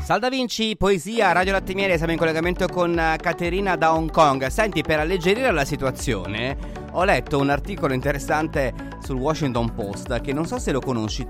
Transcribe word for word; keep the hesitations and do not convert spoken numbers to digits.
Sal Da Vinci, poesia, Radio Latte Miele, siamo in collegamento con Caterina da Hong Kong. Senti, per alleggerire la situazione ho letto un articolo interessante sul Washington Post che non so se lo conosci